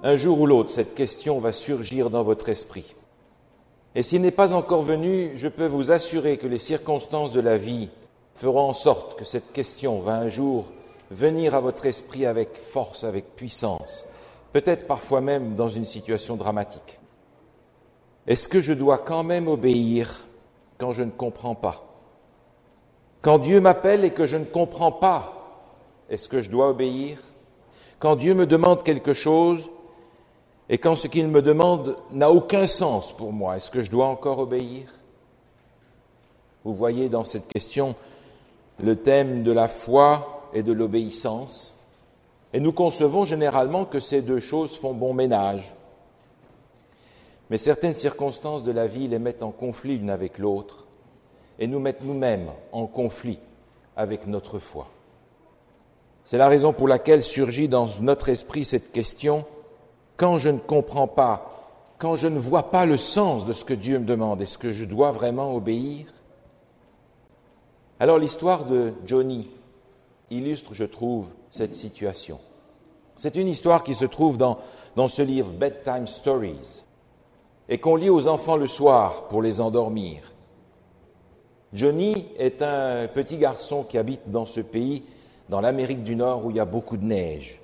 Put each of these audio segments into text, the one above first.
un jour ou l'autre, cette question va surgir dans votre esprit. Et s'il n'est pas encore venu, je peux vous assurer que les circonstances de la vie feront en sorte que cette question va un jour venir à votre esprit avec force, avec puissance, peut-être parfois même dans une situation dramatique. Est-ce que je dois quand même obéir quand je ne comprends pas? Quand Dieu m'appelle et que je ne comprends pas, est-ce que je dois obéir? Quand Dieu me demande quelque chose et quand ce qu'il me demande n'a aucun sens pour moi, est-ce que je dois encore obéir? Vous voyez dans cette question le thème de la foi et de l'obéissance. Et nous concevons généralement que ces deux choses font bon ménage. Mais certaines circonstances de la vie les mettent en conflit l'une avec l'autre et nous mettent nous-mêmes en conflit avec notre foi. C'est la raison pour laquelle surgit dans notre esprit cette question: quand je ne comprends pas, quand je ne vois pas le sens de ce que Dieu me demande, est-ce que je dois vraiment obéir? Alors l'histoire de Johnny illustre, je trouve, cette situation. C'est une histoire qui se trouve dans ce livre Bedtime Stories et qu'on lit aux enfants le soir pour les endormir. Johnny est un petit garçon qui habite dans ce pays, dans l'Amérique du Nord, où il y a beaucoup de neige.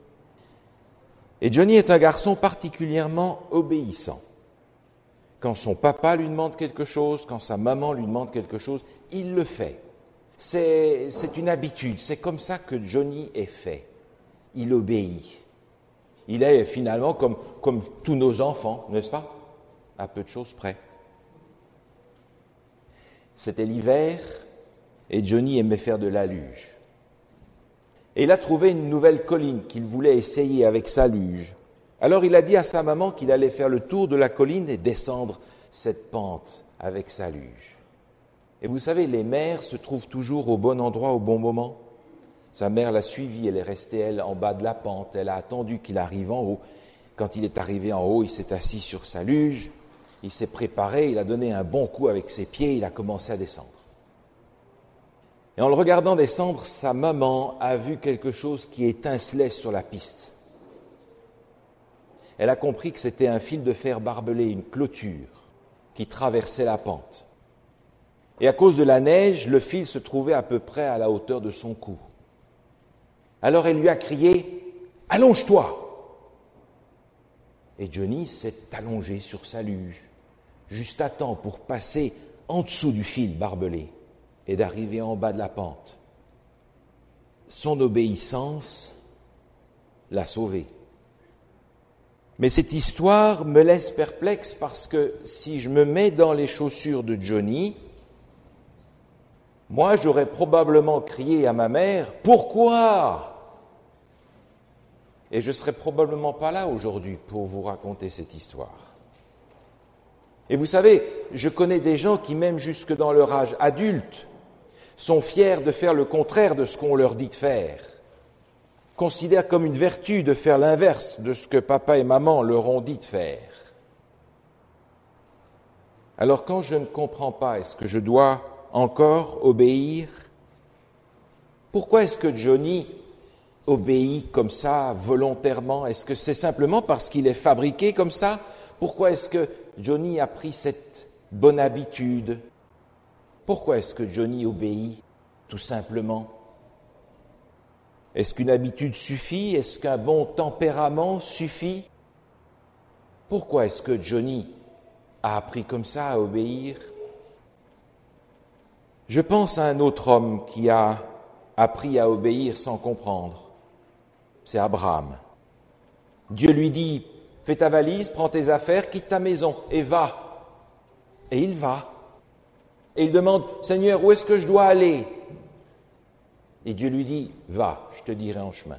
Et Johnny est un garçon particulièrement obéissant. Quand son papa lui demande quelque chose, quand sa maman lui demande quelque chose, il le fait. C'est une habitude, c'est comme ça que Johnny est fait. Il obéit. Il est finalement comme tous nos enfants, n'est-ce pas? À peu de choses près. C'était l'hiver et Johnny aimait faire de la luge. Et il a trouvé une nouvelle colline qu'il voulait essayer avec sa luge. Alors il a dit à sa maman qu'il allait faire le tour de la colline et descendre cette pente avec sa luge. Et vous savez, les mères se trouvent toujours au bon endroit au bon moment. Sa mère l'a suivi, elle est restée, elle, en bas de la pente. Elle a attendu qu'il arrive en haut. Quand il est arrivé en haut, il s'est assis sur sa luge, il s'est préparé, il a donné un bon coup avec ses pieds, il a commencé à descendre. Et en le regardant descendre, sa maman a vu quelque chose qui étincelait sur la piste. Elle a compris que c'était un fil de fer barbelé, une clôture qui traversait la pente. Et à cause de la neige, le fil se trouvait à peu près à la hauteur de son cou. Alors elle lui a crié « Allonge-toi !» Et Johnny s'est allongé sur sa luge, juste à temps pour passer en dessous du fil barbelé et d'arriver en bas de la pente. Son obéissance l'a sauvé. Mais cette histoire me laisse perplexe parce que si je me mets dans les chaussures de Johnny, moi j'aurais probablement crié à ma mère « Pourquoi ?» Et je ne serais probablement pas là aujourd'hui pour vous raconter cette histoire. Et vous savez, je connais des gens qui, même jusque dans leur âge adulte, sont fiers de faire le contraire de ce qu'on leur dit de faire, considèrent comme une vertu de faire l'inverse de ce que papa et maman leur ont dit de faire. Alors quand je ne comprends pas, est-ce que je dois encore obéir? Pourquoi est-ce que Johnny obéit comme ça, volontairement? Est-ce que c'est simplement parce qu'il est fabriqué comme ça? Pourquoi est-ce que Johnny a pris cette bonne habitude? Pourquoi est-ce que Johnny obéit, tout simplement? Est-ce qu'une habitude suffit? Est-ce qu'un bon tempérament suffit? Pourquoi est-ce que Johnny a appris comme ça à obéir? Je pense à un autre homme qui a appris à obéir sans comprendre. C'est Abraham. Dieu lui dit « Fais ta valise, prends tes affaires, quitte ta maison et va. » Et il va. Et il demande « Seigneur, où est-ce que je dois aller ?» Et Dieu lui dit « Va, je te dirai en chemin. »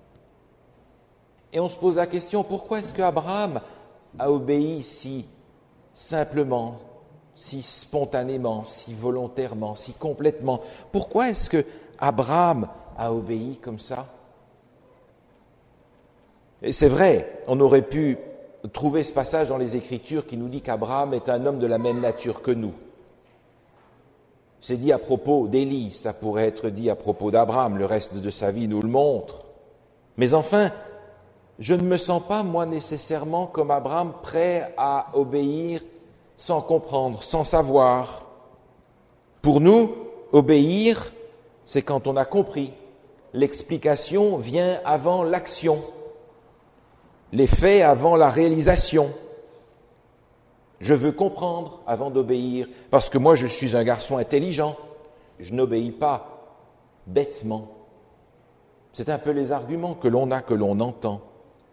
Et on se pose la question, pourquoi est-ce qu'Abraham a obéi si simplement, si spontanément, si volontairement, si complètement? Pourquoi est-ce qu'Abraham a obéi comme ça? Et c'est vrai, on aurait pu trouver ce passage dans les Écritures qui nous dit qu'Abraham est un homme de la même nature que nous. C'est dit à propos d'Élie, ça pourrait être dit à propos d'Abraham, le reste de sa vie nous le montre. Mais enfin, je ne me sens pas, moi, nécessairement comme Abraham, prêt à obéir sans comprendre, sans savoir. Pour nous, obéir, c'est quand on a compris. L'explication vient avant l'action, les faits avant la réalisation. Je veux comprendre avant d'obéir, parce que moi je suis un garçon intelligent. Je n'obéis pas bêtement. C'est un peu les arguments que l'on a, que l'on entend.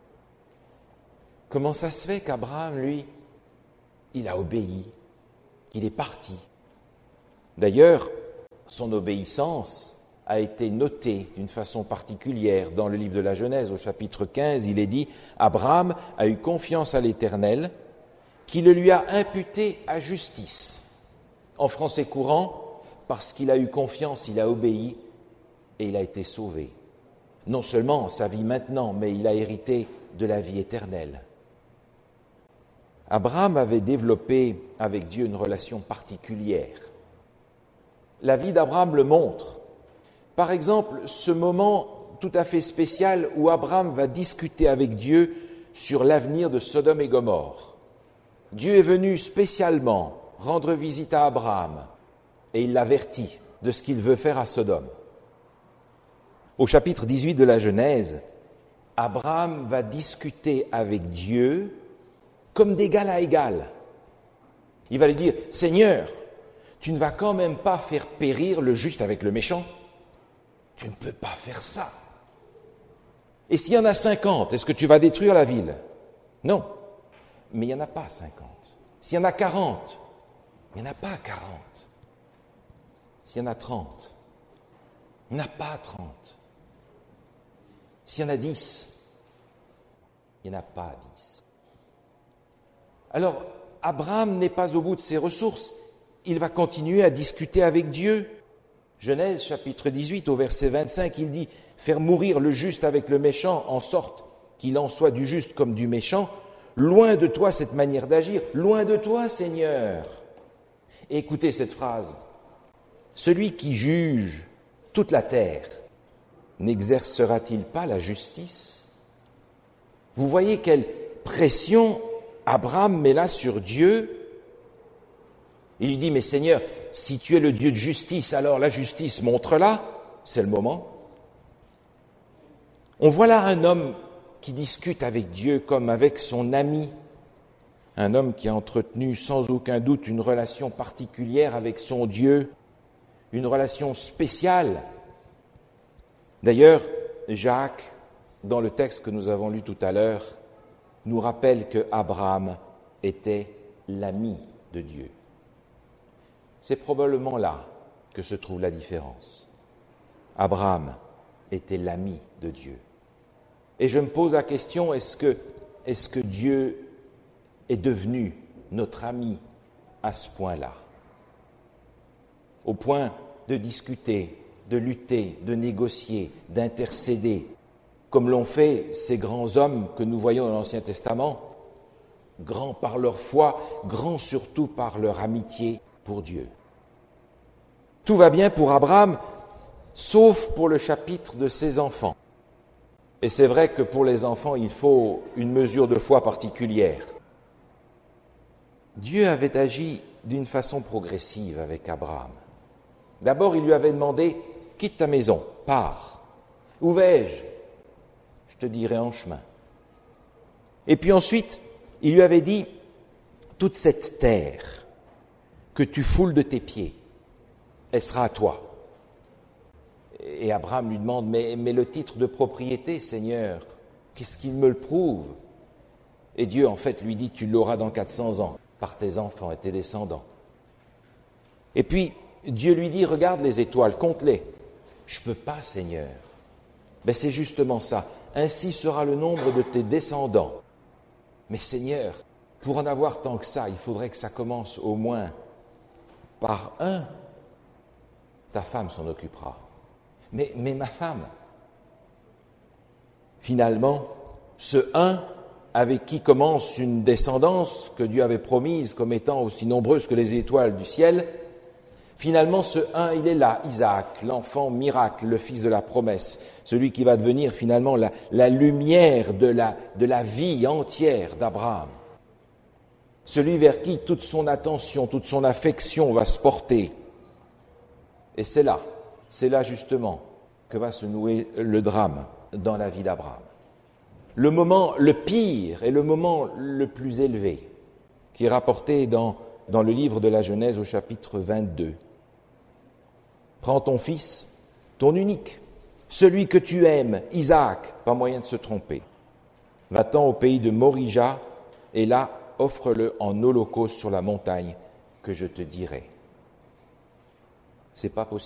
Comment ça se fait qu'Abraham, lui, il a obéi, qu'il est parti? D'ailleurs, son obéissance a été notée d'une façon particulière dans le livre de la Genèse, au chapitre 15. Il est dit « Abraham a eu confiance à l'Éternel, qui le lui a imputé à justice. » En français courant, parce qu'il a eu confiance, il a obéi et il a été sauvé. Non seulement sa vie maintenant, mais il a hérité de la vie éternelle. Abraham avait développé avec Dieu une relation particulière. La vie d'Abraham le montre. Par exemple, ce moment tout à fait spécial où Abraham va discuter avec Dieu sur l'avenir de Sodome et Gomorrhe. Dieu est venu spécialement rendre visite à Abraham et il l'avertit de ce qu'il veut faire à Sodome. Au chapitre 18 de la Genèse, Abraham va discuter avec Dieu comme d'égal à égal. Il va lui dire « Seigneur, tu ne vas quand même pas faire périr le juste avec le méchant. Tu ne peux pas faire ça. Et s'il y en a 50, est-ce que tu vas détruire la ville? Non, mais il n'y en a pas 50. S'il y en a 40, il n'y en a pas 40. S'il y en a 30, il n'y en a pas 30. S'il y en a 10, il n'y en a pas 10. Alors, Abraham n'est pas au bout de ses ressources. Il va continuer à discuter avec Dieu. Genèse chapitre 18 au verset 25, il dit « Faire mourir le juste avec le méchant en sorte qu'il en soit du juste comme du méchant. Loin de toi cette manière d'agir, loin de toi Seigneur. » Et écoutez cette phrase. « Celui qui juge toute la terre, n'exercera-t-il pas la justice ?» Vous voyez quelle pression Abraham met là sur Dieu. Il lui dit, mais Seigneur, si tu es le Dieu de justice, alors la justice, montre-la, c'est le moment. On voit là un homme qui discute avec Dieu comme avec son ami, un homme qui a entretenu sans aucun doute une relation particulière avec son Dieu, une relation spéciale. D'ailleurs, Jacques, dans le texte que nous avons lu tout à l'heure, nous rappelle que Abraham était l'ami de Dieu. C'est probablement là que se trouve la différence. Abraham était l'ami de Dieu. Et je me pose la question, est-ce que Dieu est devenu notre ami à ce point-là? Au point de discuter, de lutter, de négocier, d'intercéder, comme l'ont fait ces grands hommes que nous voyons dans l'Ancien Testament, grands par leur foi, grands surtout par leur amitié pour Dieu. Tout va bien pour Abraham, sauf pour le chapitre de ses enfants. Et c'est vrai que pour les enfants, il faut une mesure de foi particulière. Dieu avait agi d'une façon progressive avec Abraham. D'abord, il lui avait demandé « Quitte ta maison, pars. Où vais-je ? Je te dirai en chemin. » Et puis ensuite, il lui avait dit « Toute cette terre que tu foules de tes pieds, elle sera à toi. » Et Abraham lui demande « Mais le titre de propriété, Seigneur, qu'est-ce qu'il me le prouve ?» Et Dieu, en fait, lui dit « Tu l'auras dans 400 ans, par tes enfants et tes descendants. » Et puis, Dieu lui dit « Regarde les étoiles, compte-les. » « Je ne peux pas, Seigneur. » Ben c'est justement ça. « Ainsi sera le nombre de tes descendants. » Mais Seigneur, pour en avoir tant que ça, il faudrait que ça commence au moins par un. Ta femme s'en occupera. Mais ma femme, finalement, ce un avec qui commence une descendance que Dieu avait promise comme étant aussi nombreuse que les étoiles du ciel, Finalement, ce un, il est là, Isaac, l'enfant miracle, le fils de la promesse, celui qui va devenir finalement la lumière de la vie entière d'Abraham. Celui vers qui toute son attention, toute son affection va se porter. Et c'est là justement que va se nouer le drame dans la vie d'Abraham. Le moment le pire et le moment le plus élevé qui est rapporté dans le livre de la Genèse au chapitre 22. Prends ton fils, ton unique, celui que tu aimes, Isaac, pas moyen de se tromper. Va-t'en au pays de Morija et là, offre-le en holocauste sur la montagne que je te dirai. C'est pas possible.